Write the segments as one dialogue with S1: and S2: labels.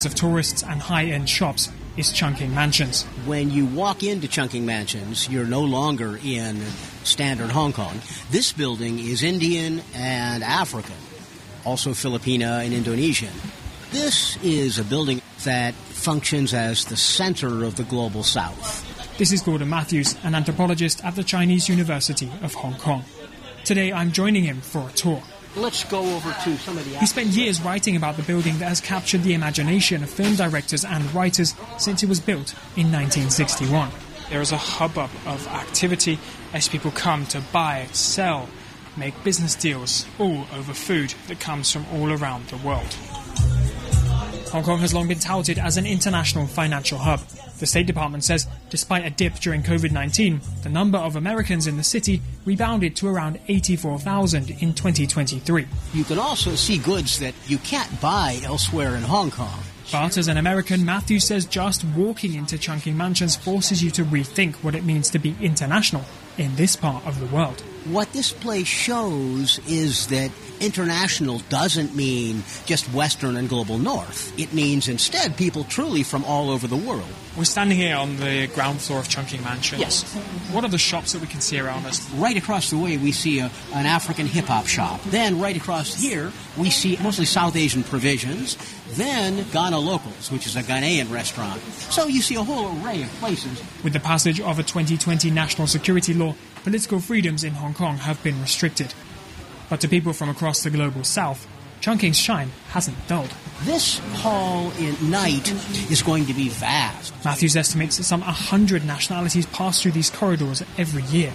S1: of tourists and high-end shops is Chungking Mansions.
S2: When you walk into Chungking Mansions, you're no longer in standard Hong Kong. This building is Indian and African, also Filipino and Indonesian. This is a building that functions as the center of the global south.
S1: This is Gordon Matthews, an anthropologist at the Chinese University of Hong Kong. Today I'm joining him for a tour.
S2: Let's go over to some of the...
S1: He spent years writing about the building that has captured the imagination of film directors and writers since it was built in 1961. There is a hubbub of activity as people come to buy, sell, make business deals, all over food that comes from all around the world. Hong Kong has long been touted as an international financial hub. The State Department says despite a dip during COVID-19, the number of Americans in the city rebounded to around 84,000 in 2023.
S2: You can also see goods that you can't buy elsewhere in Hong Kong.
S1: But as an American, Matthews says just walking into Chungking Mansions forces you to rethink what it means to be international in this part of the world.
S2: What this place shows is that international doesn't mean just Western and global North. It means instead people truly from all over the world.
S1: We're standing here on the ground floor of Chungking Mansions.
S2: Yes.
S1: What are the shops that we can see around us?
S2: Right across the way we see an African hip-hop shop. Then right across here we see mostly South Asian provisions. Then Ghana Locals, which is a Ghanaian restaurant. So you see a whole array of places.
S1: With the passage of a 2020 national security law, political freedoms in Hong Kong have been restricted. But to people from across the global south, Chungking's shine hasn't dulled.
S2: This hall at night is going to be vast.
S1: Matthews estimates that some 100 nationalities pass through these corridors every year.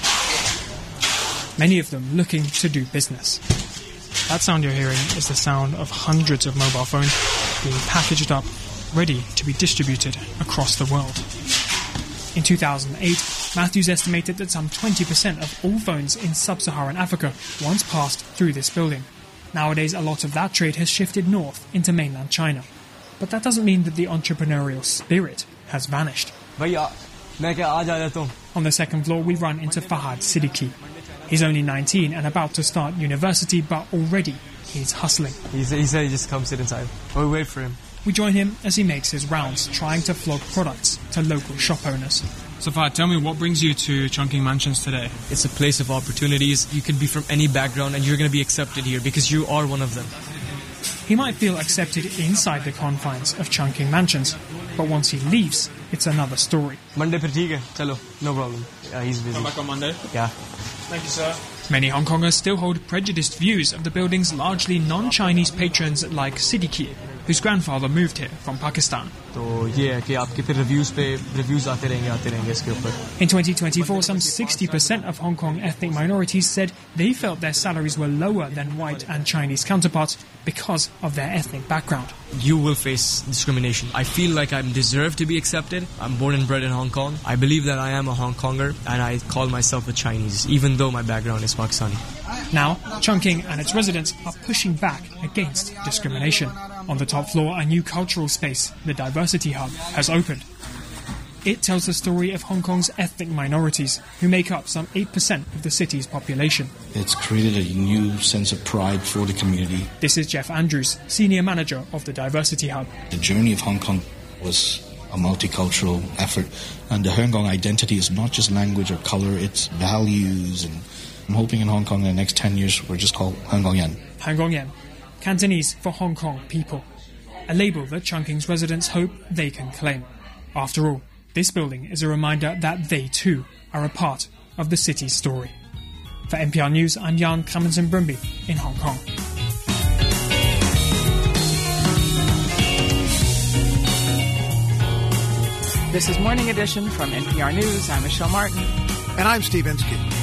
S1: Many of them looking to do business. That sound you're hearing is the sound of hundreds of mobile phones being packaged up, ready to be distributed across the world. In 2008, Matthews estimated that some 20% of all phones in sub-Saharan Africa once passed through this building. Nowadays, a lot of that trade has shifted north into mainland China. But that doesn't mean that the entrepreneurial spirit has vanished. On the second floor, we run into Fahad Siddiqui. He's only 19 and about to start university, but already he's hustling.
S3: He said he just come sit inside. Or we wait for him.
S1: We join him as he makes his rounds, trying to flog products to local shop owners. So Fahad, tell me, what brings you to Chungking Mansions today?
S3: It's a place of opportunities. You can be from any background and you're going to be accepted here because you are one of them.
S1: He might feel accepted inside the confines of Chungking Mansions, but once he leaves, it's another story.
S3: Monday per theek hai. Chalo, no problem. He's busy.
S1: Come back on Monday?
S3: Yeah.
S1: Thank you, sir. Many Hong Kongers still hold prejudiced views of the building's largely non-Chinese patrons like Siddiqui, whose grandfather moved here from Pakistan. In 2024, some 60% of Hong Kong ethnic minorities said they felt their salaries were lower than white and Chinese counterparts because of their ethnic background.
S3: You will face discrimination. I feel like I deserve to be accepted. I'm born and bred in Hong Kong. I believe that I am a Hong Konger and I call myself a Chinese, even though my background is Pakistani.
S1: Now, Chungking and its residents are pushing back against discrimination. On the top floor, a new cultural space, the Diversity Hub, has opened. It tells the story of Hong Kong's ethnic minorities, who make up some 8% of the city's population.
S4: It's created a new sense of pride for the community.
S1: This is Jeff Andrews, Senior Manager of the Diversity Hub.
S4: The journey of Hong Kong was a multicultural effort, and the Hong Kong identity is not just language or colour, it's values, and I'm hoping in Hong Kong in the next 10 years we're just called Hong Kong Yan.
S1: Hong Kong Yan, Cantonese for Hong Kong people, a label that Chungking's residents hope they can claim. After all, this building is a reminder that they too are a part of the city's story. For NPR News, I'm Jan Clemmensen-Brumby in Hong Kong.
S5: This is Morning Edition from NPR News. I'm Michelle Martin.
S6: And I'm Steve Inskeep.